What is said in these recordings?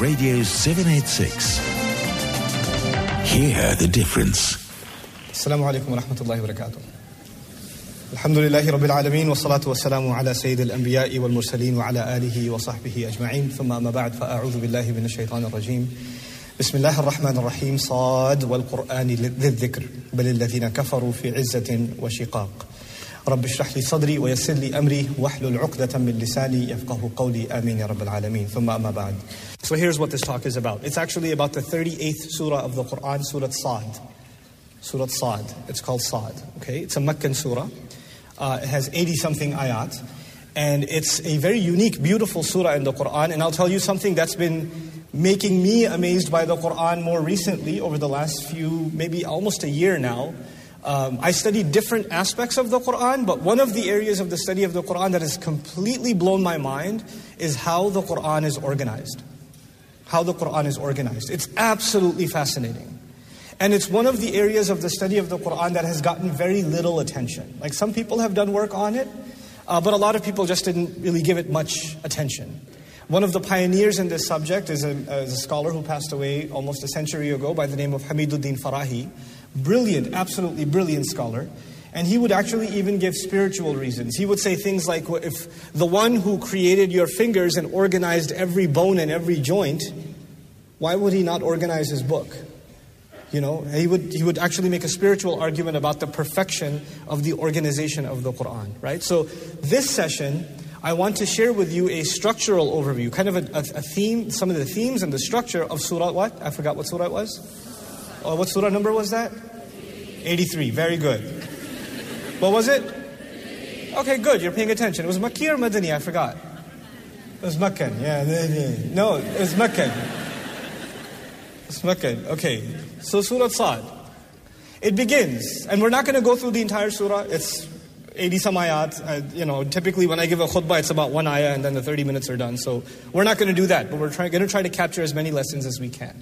Radio 786. Hear the difference. Assalamu alaikum wa rahmatullahi wa barakatuh. Alhamdulillahi rabbil alameen wa salatu wa salamu ala sayyidil anbiya'i wal mursaleen wa ala alihi wa sahbihi ajma'in. Thumma amma ba'd fa a'udhu billahi minash shaitanir rajim. Bismillahir rahmanir rahim. Sad wal Qur'ani lidh dhikr. Bal alladhina kafaru fi 'izzatin wa shiqaq. Rabbi shrah li sadri wa yassir li amri wahlul 'uqdatan min lisani yafqahu qawli. Amin ya rabbil alameen. Thumma amma ba'd. So here's what this talk is about. It's actually about the 38th surah of the Qur'an, Surah Sad. Surah Sad. It's called Sad. Okay, it's a Meccan surah. It has 80-something ayat. And it's a very unique, beautiful surah in the Qur'an. And I'll tell you something that's been making me amazed by the Qur'an more recently, over the last few, maybe almost a year now. I studied different aspects of the Qur'an, but one of the areas of the study of the Qur'an that has completely blown my mind is how the Qur'an is organized. How the Qur'an is organized. It's absolutely fascinating. And it's one of the areas of the study of the Qur'an that has gotten very little attention. Like, some people have done work on it, but a lot of people just didn't really give it much attention. One of the pioneers in this subject is a scholar who passed away almost a century ago by the name of Hamiduddin Farahi. Brilliant, absolutely brilliant scholar. And he would actually even give spiritual reasons. He would say things like, well, if the one who created your fingers and organized every bone and every joint, why would he not organize his book? You know, he would actually make a spiritual argument about the perfection of the organization of the Qur'an, right? So this session, I want to share with you a structural overview, kind of a theme, some of the themes and the structure of surah what? I forgot what surah it was. What surah number was that? 83, very good. What was it? Okay, good, you're paying attention. It was Makki or Madani? I forgot. It was Meccan, yeah. No, it was Meccan. It's Meccan, okay. So Surah Sad. It begins, and we're not going to go through the entire surah. It's 80-some ayat. Typically when I give a khutbah, it's about one ayah, and then the 30 minutes are done. So we're not going to do that, but we're going to try to capture as many lessons as we can.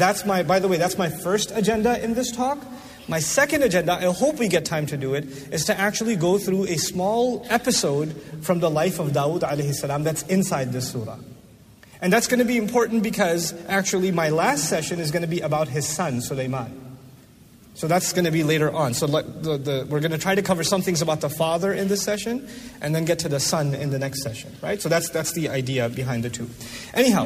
By the way, that's my first agenda in this talk. My second agenda, I hope we get time to do it, is to actually go through a small episode from the life of Dawood alayhi salam that's inside this surah. And that's going to be important because actually my last session is going to be about his son, Sulaiman. So that's going to be later on. So we're going to try to cover some things about the father in this session and then get to the son in the next session, right? So that's the idea behind the two. Anyhow,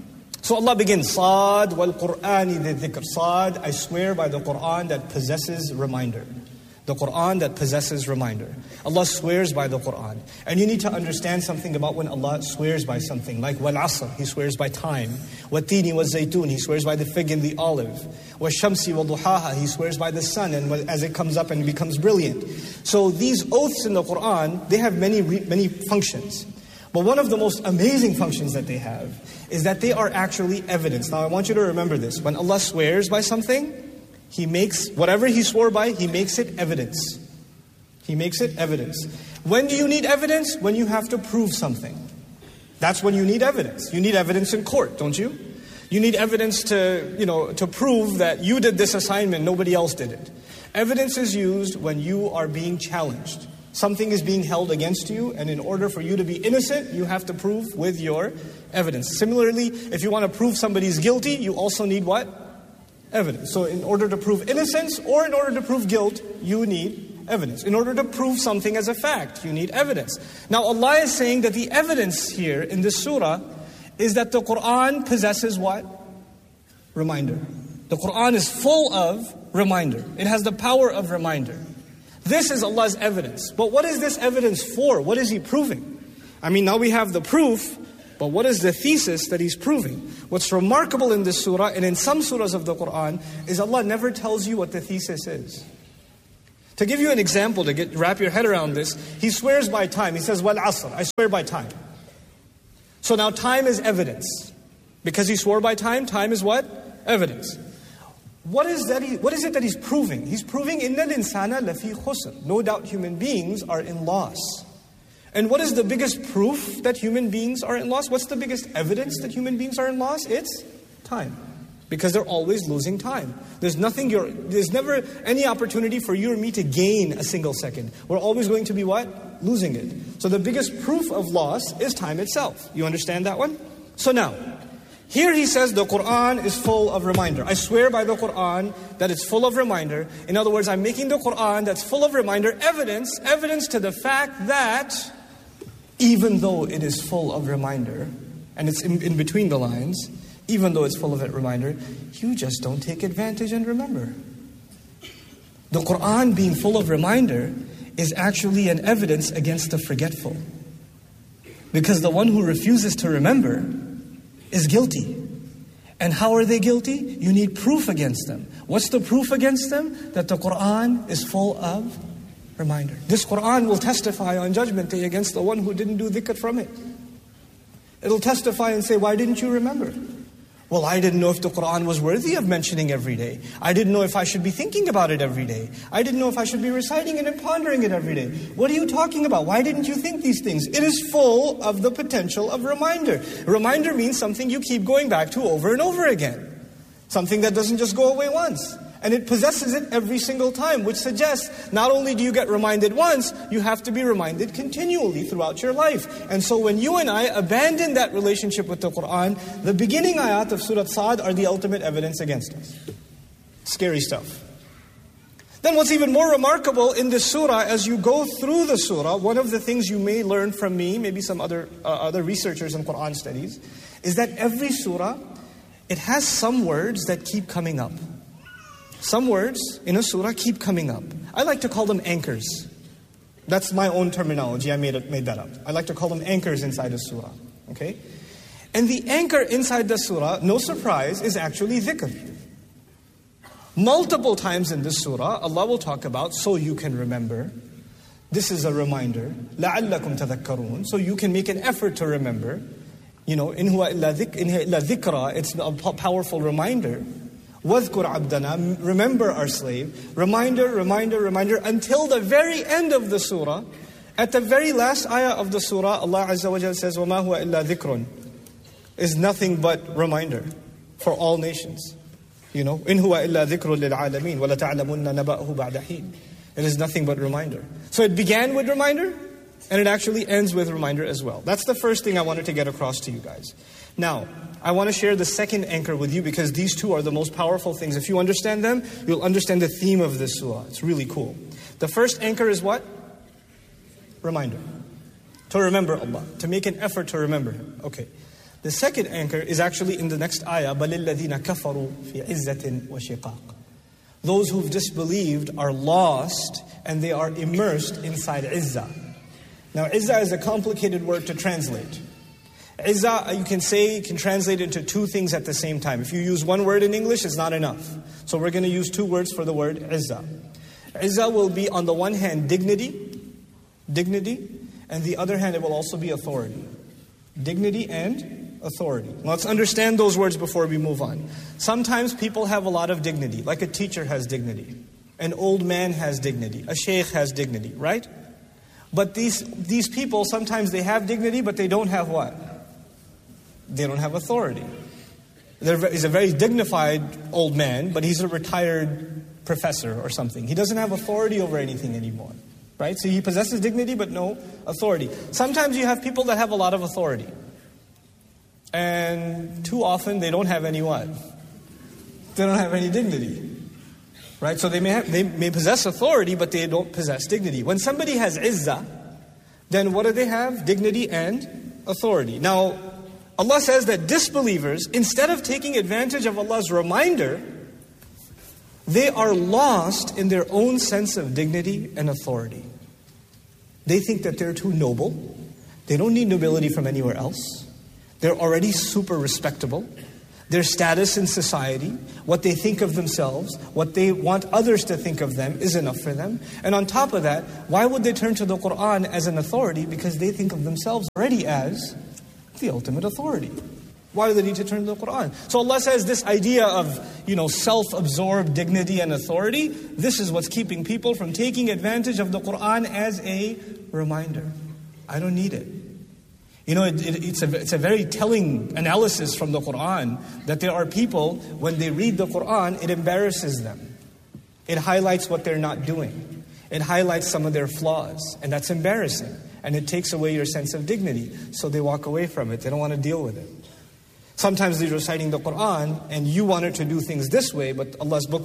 so Allah begins, Sad wal Qur'ani lidh dhikr. Sad, I swear by the Qur'an that possesses reminder. The Qur'an that possesses reminder. Allah swears by the Qur'an. And you need to understand something about when Allah swears by something. Like wal asr, He swears by time. Wat tini wa zaytun, He swears by the fig and the olive. Wa shamsi wa duhaha, He swears by the sun and as it comes up and becomes brilliant. So these oaths in the Qur'an, they have many functions. But one of the most amazing functions that they have is that they are actually evidence. Now I want you to remember this. When Allah swears by something, He makes, whatever He swore by, He makes it evidence. He makes it evidence. When do you need evidence? When you have to prove something. That's when you need evidence. You need evidence in court, don't you? You need evidence to prove that you did this assignment, nobody else did it. Evidence is used when you are being challenged. Something is being held against you, and in order for you to be innocent, you have to prove with your evidence. Similarly, if you want to prove somebody's guilty, you also need what? Evidence. So in order to prove innocence or in order to prove guilt, you need evidence. In order to prove something as a fact, you need evidence. Now Allah is saying that the evidence here in this surah is that the Qur'an possesses what? Reminder. The Qur'an is full of reminder. It has the power of reminder. This is Allah's evidence. But what is this evidence for? What is He proving? I mean, now we have the proof, but what is the thesis that He's proving? What's remarkable in this surah and in some surahs of the Qur'an is Allah never tells you what the thesis is. To give you an example to wrap your head around this, He swears by time. He says, wal asr, I swear by time. So now time is evidence. Because He swore by time, time is what? Evidence. What is it that He's proving? He's proving, Innal insana lafi khusr. No doubt human beings are in loss. And what is the biggest proof that human beings are in loss? What's the biggest evidence that human beings are in loss? It's time. Because they're always losing time. There's never any opportunity for you or me to gain a single second. We're always going to be what? Losing it. So the biggest proof of loss is time itself. You understand that one? So now, Here he says the Quran is full of reminder. I swear by the Quran that it's full of reminder. In other words, I'm making the Quran that's full of reminder evidence to the fact that even though it is full of reminder, and it's in between the lines, even though it's full of reminder, you just don't take advantage and remember. The Quran being full of reminder is actually an evidence against the forgetful. Because the one who refuses to remember is guilty. And how are they guilty? You need proof against them. What's the proof against them? That the Quran is full of reminder. This Quran will testify on Judgment Day against the one who didn't do dhikr from it. It'll testify and say, why didn't you remember? Well, I didn't know if the Quran was worthy of mentioning every day. I didn't know if I should be thinking about it every day. I didn't know if I should be reciting it and pondering it every day. What are you talking about? Why didn't you think these things? It is full of the potential of reminder. Reminder means something you keep going back to over and over again. Something that doesn't just go away once. And it possesses it every single time, which suggests not only do you get reminded once, you have to be reminded continually throughout your life. And so when you and I abandon that relationship with the Quran, the beginning ayat of Surah Sa'd are the ultimate evidence against us. Scary stuff. Then what's even more remarkable in this surah, as you go through the surah, one of the things you may learn from me, maybe some other researchers in Quran studies, is that every surah, it has some words that keep coming up. Some words in a surah keep coming up. I like to call them anchors. That's my own terminology. I made that up. I like to call them anchors inside a surah. Okay? And the anchor inside the surah, no surprise, is actually dhikr. Multiple times in this surah, Allah will talk about, so you can remember. This is a reminder. لَعَلَّكُمْ تَذَكَّرُونَ. So you can make an effort to remember. You know, إِنْ هُوَ إِلَّا ذِكْرَى. It's a powerful reminder. وَاذْكُرْ عَبْدَنَا. Remember our slave. Reminder, until the very end of the surah. At the very last ayah of the surah, Allah Azza wa Jalla says, وَمَا هُوَ إِلَّا ذِكْرٌ. Is nothing but reminder for all nations. You know, إِنْ هُوَ إِلَّا ذِكْرٌ لِلْعَالَمِينَ وَلَتَعْلَمُنَّ نَبَأَهُ بَعْدَ حِينٍ. It is nothing but reminder. So it began with reminder, and it actually ends with reminder as well. That's the first thing I wanted to get across to you guys. Now, I want to share the second anchor with you because these two are the most powerful things. If you understand them, you'll understand the theme of this surah. It's really cool. The first anchor is what? Reminder. To remember Allah. To make an effort to remember Him. Okay. The second anchor is actually in the next ayah. بَلِ الَّذِينَ كَفَرُوا فِي عِزَّةٍ وَشِقَاقٍ. Those who've disbelieved are lost and they are immersed inside izzah. Now, izzah is a complicated word to translate. Izzah, you can translate into two things at the same time. If you use one word in English, it's not enough. So we're going to use two words for the word izzah. Izzah will be, on the one hand, dignity, and the other hand, it will also be authority. Dignity and authority. Let's understand those words before we move on. Sometimes people have a lot of dignity, like a teacher has dignity. An old man has dignity. A sheikh has dignity, right? But these people, sometimes they have dignity, but they don't have what? They don't have authority. He's a very dignified old man, but he's a retired professor or something. He doesn't have authority over anything anymore. Right? So he possesses dignity, but no authority. Sometimes you have people that have a lot of authority. And too often they don't have any what? They don't have any dignity. Right? So they may possess authority, but they don't possess dignity. When somebody has izzah, then what do they have? Dignity and authority. Now, Allah says that disbelievers, instead of taking advantage of Allah's reminder, they are lost in their own sense of dignity and authority. They think that they're too noble. They don't need nobility from anywhere else. They're already super respectable. Their status in society, what they think of themselves, what they want others to think of them is enough for them. And on top of that, why would they turn to the Quran as an authority? Because they think of themselves already as the ultimate authority. Why do they need to turn to the Quran? So Allah says this idea of, self-absorbed dignity and authority, this is what's keeping people from taking advantage of the Quran as a reminder. I don't need it. It's a very telling analysis from the Quran that there are people, when they read the Quran, it embarrasses them. It highlights what they're not doing. It highlights some of their flaws, and that's embarrassing. And it takes away your sense of dignity. So they walk away from it. They don't want to deal with it. Sometimes they're reciting the Quran and you wanted to do things this way, but Allah's book